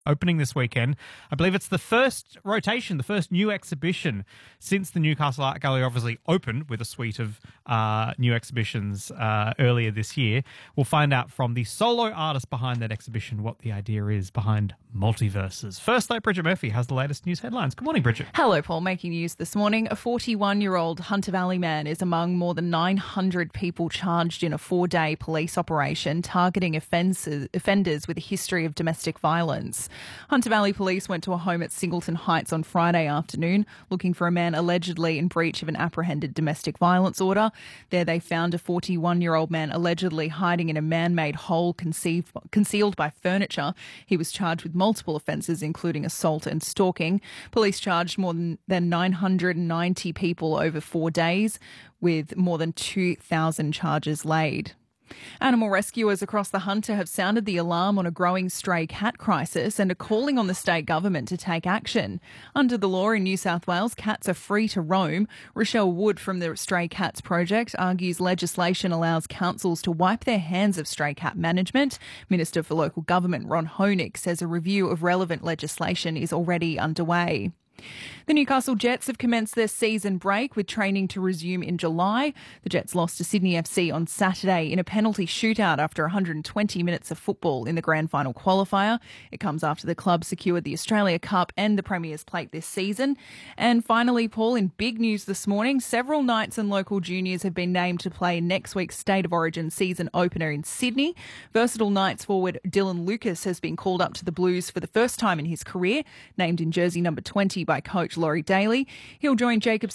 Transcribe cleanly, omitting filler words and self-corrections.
opening this weekend. I believe it's the first rotation, the first new exhibition since the Newcastle Art Gallery obviously opened with a suite of new exhibitions earlier this year. We'll find out from the solo artist behind that exhibition what the idea is behind Multiverses. First, though, Bridget Murphy has the latest news headlines. Good morning, Bridget. Hello, Paul. Making news this morning. A 41-year-old Hunter Valley man is among more than 900 people charged in a 4-day police operation targeting offenders with a history of domestic violence. Hunter Valley Police went to a home at Singleton Heights on Friday afternoon looking for a man allegedly in breach of an apprehended domestic violence order. There they found a 41-year-old man allegedly hiding in a man-made hole concealed by furniture. He was charged with multiple offences, including assault and stalking. Police charged more than 990 people over 4 days, with more than 2,000 charges laid. Animal rescuers across the Hunter have sounded the alarm on a growing stray cat crisis and are calling on the state government to take action. Under the law in New South Wales, cats are free to roam. Rochelle Wood from the Stray Cats Project argues legislation allows councils to wipe their hands of stray cat management. Minister for Local Government Ron Honig says a review of relevant legislation is already underway. The Newcastle Jets have commenced their season break with training to resume in July. The Jets lost to Sydney FC on Saturday in a penalty shootout after 120 minutes of football in the grand final qualifier. It comes after the club secured the Australia Cup and the Premier's Plate this season. And finally, Paul, in big news this morning, several Knights and local juniors have been named to play next week's State of Origin season opener in Sydney. Versatile Knights forward Dylan Lucas has been called up to the Blues for the first time in his career, named in jersey number 20 by coach Laurie Daly. He'll join Jacob